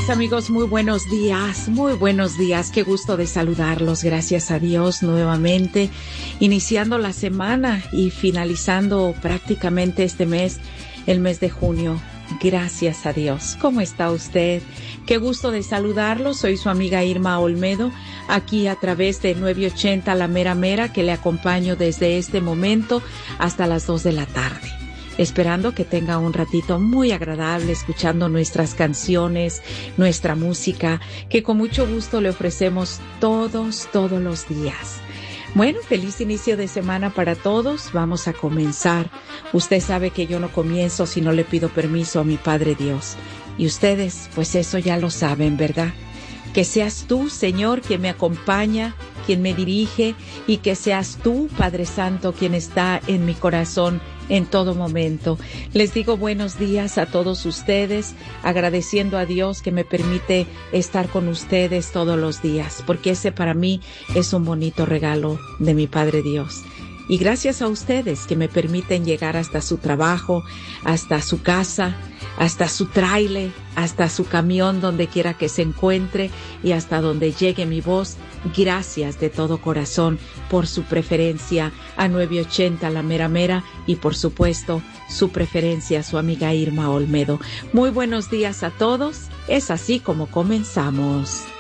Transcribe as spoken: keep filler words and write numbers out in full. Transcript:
mis amigos, muy buenos días, muy buenos días. Qué gusto de saludarlos. Gracias a Dios nuevamente, iniciando la semana y finalizando prácticamente este mes, el mes de junio. Gracias a Dios. ¿Cómo está usted? Qué gusto de saludarlo. Soy su amiga Irma Olmedo, aquí a través de nueve ochenta La Mera Mera, que le acompaño desde este momento hasta las dos de la tarde. Esperando que tenga un ratito muy agradable escuchando nuestras canciones, nuestra música, que con mucho gusto le ofrecemos todos, todos los días. Bueno, feliz inicio de semana para todos. Vamos a comenzar. Usted sabe que yo no comienzo si no le pido permiso a mi Padre Dios. Y ustedes, pues eso ya lo saben, ¿verdad? Que seas tú, Señor, quien me acompaña, quien me dirige, y que seas tú, Padre Santo, quien está en mi corazón en todo momento. Les digo buenos días a todos ustedes, agradeciendo a Dios que me permite estar con ustedes todos los días, porque ese para mí es un bonito regalo de mi Padre Dios. Y gracias a ustedes que me permiten llegar hasta su trabajo, hasta su casa, hasta su tráiler, hasta su camión, donde quiera que se encuentre y hasta donde llegue mi voz. Gracias de todo corazón por su preferencia a nueve ochenta La Mera Mera y por supuesto su preferencia a su amiga Irma Olmedo. Muy buenos días a todos. Es así como comenzamos.